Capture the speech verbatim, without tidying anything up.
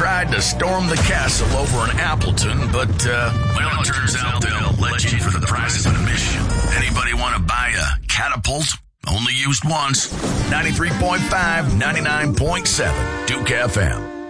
tried to storm the castle over in Appleton, but, uh, well, it turns out they'll let you in for the price of admission. Anybody want to buy a catapult? Only used once. ninety-three point five, ninety-nine point seven, Duke F M.